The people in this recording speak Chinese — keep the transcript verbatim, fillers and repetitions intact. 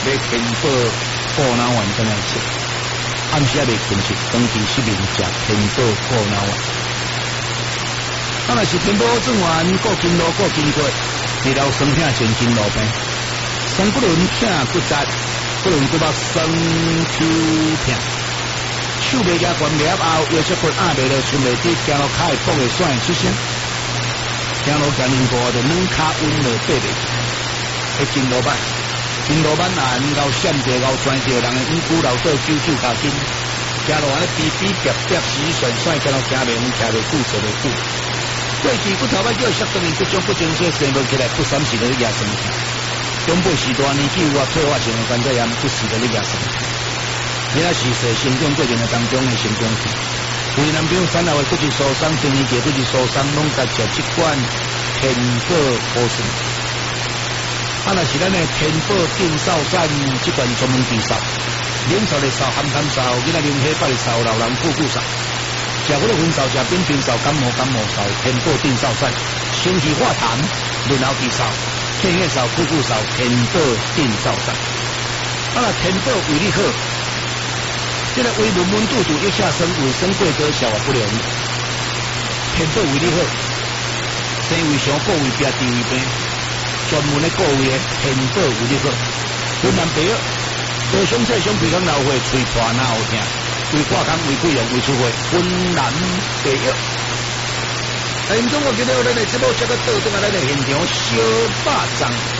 这天宝过脑丸怎样吃？暗时也未困食，当天失眠食天宝过脑丸。啊，若是天宝转完过经络过经过，治疗酸痛神经路病，三骨轮痛骨折，骨轮骨肉酸抽痛。手袂夹关袂后，腰椎骨压袂落，顺袂低，行路脚会跛会酸会出声。行路行两步就软脚温落爬袂起，会筋络板，筋络板啊，后闪着后转着，人的五股流倒九九加筋，行路安尼逼逼夹夹死酸酸，行路行袂稳，徛袂久，坐袂久。过去骨头摆叫摔断，各种不正确生无起来，不三时就咧压身体。中辈时大年纪有啊，退化性的关节炎，不时就咧压身体。你那是说成长过程的当中的成功期，为男朋友产后的骨质疏松、中年期骨质疏松，拢甲食这款天宝补肾。啊，若是咱的天宝定少散这款专门治嗽，冷燥的嗽、寒痰嗽、囡仔啉血白嗽、老人腹股嗽，食嗰个昏嗽、食扁平嗽、感冒感冒嗽，天宝定少散，身体化痰，润喉治嗽，血血嗽、腹股嗽，天宝定少散。啊，天宝为你好。这个胃闷闷肚肚一下生胃生贵格消化不良，天宝为你好，生胃上各位别地位病，专门的各位的天宝为你好。阮男朋友高胸侧胸皮肝老血，嘴破哪好听，胃化工胃溃疡胃出血，浑然第一。哎，唔中我记得咱的节目这个倒转来咱的现场小巴掌。